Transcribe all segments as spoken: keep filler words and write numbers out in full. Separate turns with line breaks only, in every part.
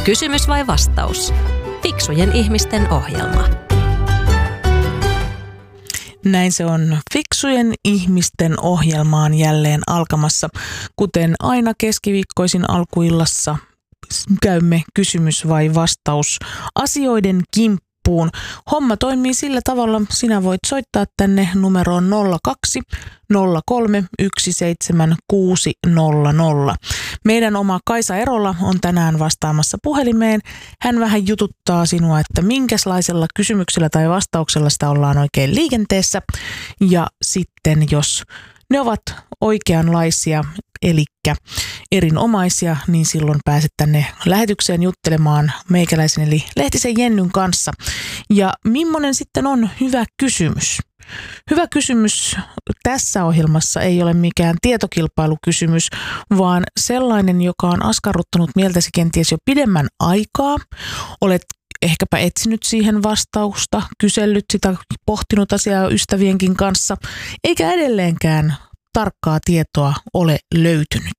Kysymys vai vastaus? Fiksujen ihmisten ohjelma.
Näin se on. Fiksujen ihmisten ohjelmaan jälleen alkamassa. Kuten aina keskiviikkoisin alkuillassa käymme kysymys vai vastaus asioiden kimppuun. Homma toimii sillä tavalla, sinä voit soittaa tänne numeroon nolla kaksi nolla kolme yksi seitsemän kuusi nolla nolla. Meidän oma Kaisa Erola on tänään vastaamassa puhelimeen. Hän vähän jututtaa sinua, että minkälaisella kysymyksellä tai vastauksella sitä ollaan oikein liikenteessä. Ja sitten jos ne ovat oikeanlaisia, eli erinomaisia, niin silloin pääset tänne lähetykseen juttelemaan meikäläisen eli Lehtisen Jennyn kanssa. Ja millainen sitten on hyvä kysymys? Hyvä kysymys tässä ohjelmassa ei ole mikään tietokilpailukysymys, vaan sellainen, joka on askarruttanut mieltäsi kenties jo pidemmän aikaa. Olet ehkäpä etsinyt siihen vastausta, kysellyt sitä, pohtinut asiaa ystävienkin kanssa, eikä edelleenkään tarkkaa tietoa ole löytynyt.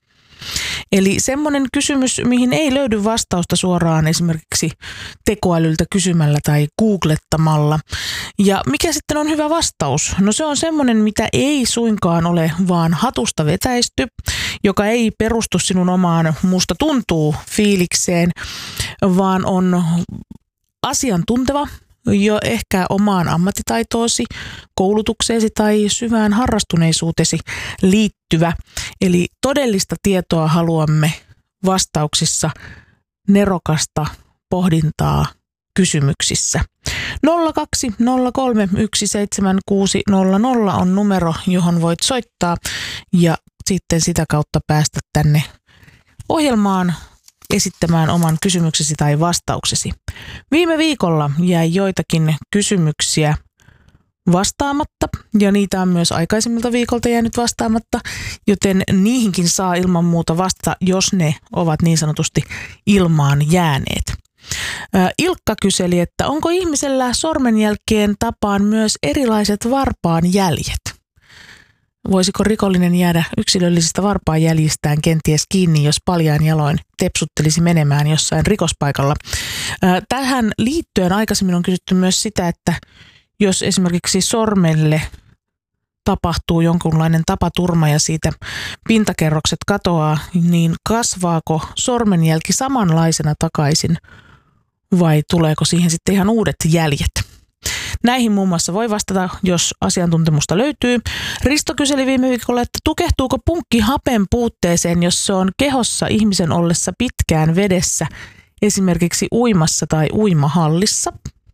Eli semmoinen kysymys, mihin ei löydy vastausta suoraan esimerkiksi tekoälyltä kysymällä tai googlettamalla. Ja mikä sitten on hyvä vastaus? No se on semmoinen, mitä ei suinkaan ole vaan hatusta vetäisty, joka ei perustu sinun omaan musta tuntuu fiilikseen, vaan on asiantunteva, jo ehkä omaan ammattitaitoosi, koulutukseesi tai syvään harrastuneisuutesi liittyvä. Eli todellista tietoa haluamme vastauksissa, nerokasta pohdintaa kysymyksissä. nolla kaksi nolla kolme yksi seitsemän kuusi nolla nolla on numero, johon voit soittaa ja sitten sitä kautta päästä tänne ohjelmaan esittämään oman kysymyksesi tai vastauksesi. Viime viikolla jäi joitakin kysymyksiä vastaamatta ja niitä on myös aikaisemmilta viikolta jäänyt vastaamatta, joten niihinkin saa ilman muuta vastata, jos ne ovat niin sanotusti ilmaan jääneet. Ilkka kyseli, että onko ihmisellä sormenjälkien tapaan myös erilaiset varpaanjäljet? Voisiko rikollinen jäädä yksilöllisistä varpaanjäljistään kenties kiinni, jos paljain jaloin tepsuttelisi menemään jossain rikospaikalla? Tähän liittyen aikaisemmin on kysytty myös sitä, että jos esimerkiksi sormelle tapahtuu jonkunlainen tapaturma ja siitä pintakerrokset katoaa, niin kasvaako sormenjälki samanlaisena takaisin vai tuleeko siihen sitten ihan uudet jäljet? Näihin muun muassa voi vastata, jos asiantuntemusta löytyy. Risto kyseli viime viikolla, että tukehtuuko punkki hapen puutteeseen, jos se on kehossa ihmisen ollessa pitkään vedessä, esimerkiksi uimassa tai uimahallissa.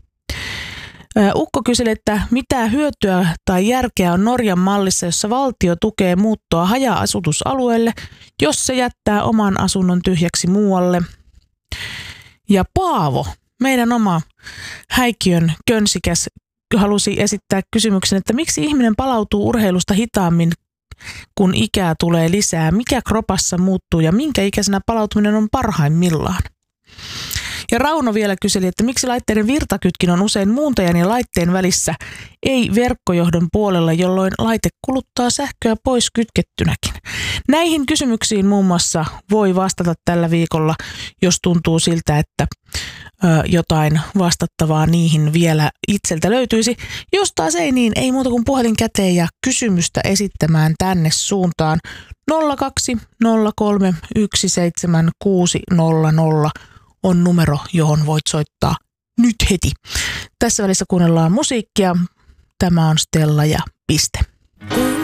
Ukko kyseli, että mitä hyötyä tai järkeä on Norjan mallissa, jossa valtio tukee muuttoa haja-asutusalueelle, jos se jättää oman asunnon tyhjäksi muualle. Ja Paavo, meidän oma häikiön könsikäs, halusi esittää kysymyksen, että miksi ihminen palautuu urheilusta hitaammin, kun ikää tulee lisää, mikä kropassa muuttuu ja minkä ikäisenä palautuminen on parhaimmillaan. Ja Rauno vielä kyseli, että miksi laitteiden virtakytkin on usein muuntajan ja laitteen välissä, ei verkkojohdon puolella, jolloin laite kuluttaa sähköä pois kytkettynäkin. Näihin kysymyksiin muun muassa voi vastata tällä viikolla, jos tuntuu siltä, että ö, jotain vastattavaa niihin vielä itseltä löytyisi. Jos taas ei niin, ei muuta kuin puhelin käteen ja kysymystä esittämään tänne suuntaan. nolla kaksi nolla kolme yksi seitsemän kuusi nolla nolla on numero, johon voit soittaa nyt heti. Tässä välissä kuunnellaan musiikkia. Tämä on Stella ja piste.